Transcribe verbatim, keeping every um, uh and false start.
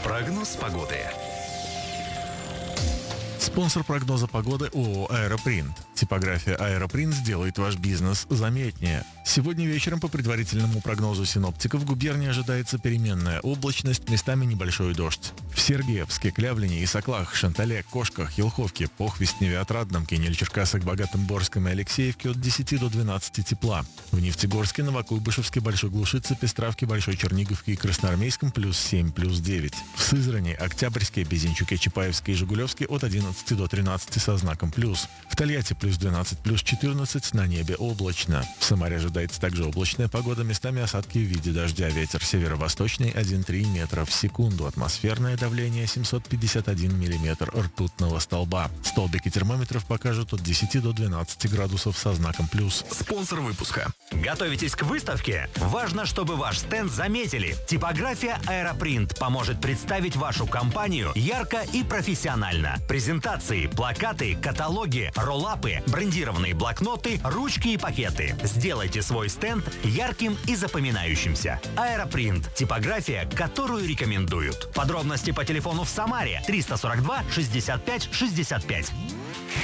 Прогноз погоды. Спонсор прогноза погоды ООО «Аэропринт». Типография «Аэропринт» сделает ваш бизнес заметнее. Сегодня вечером по предварительному прогнозу синоптиков в губернии ожидается переменная облачность, местами небольшой дождь. В Сергеевске, Клявлине, Исаклах, Шантале, Кошках, Елховке, Похвестневе, Отрадном, Кинель, Черкасах, Богатом, Борском и Алексеевке от десяти до двенадцати тепла. В Нефтегорске, Новокуйбышевске, Большой Глушице, Пестравке, Большой Черниговке и Красноармейском плюс семь, плюс девять. В Сызрани, Октябрьске, Безенчуке, Чапаевске и Жигулевске от одиннадцати до тринадцати со знаком плюс. В Тольятти плюс двенадцать, плюс четырнадцать, на небе облачно. В Самаре ожидается также облачная погода, местами осадки в виде дождя. Ветер северо-восточный один целых три десятых метра в секунду. Атмосферное давление семьсот пятьдесят один миллиметр ртутного столба. Столбики термометров покажут от десяти до двенадцати градусов со знаком плюс. Спонсор выпуска. Готовитесь к выставке? Важно, чтобы ваш стенд заметили. Типография «Аэропринт» поможет представить вашу компанию ярко и профессионально. Презентации, плакаты, каталоги, роллапы, брендированные блокноты, ручки и пакеты. Сделайте свой стенд ярким и запоминающимся. «Аэропринт» – типография, которую рекомендуют. Подробности по телефону в Самаре триста сорок два шестьдесят пять шестьдесят пять.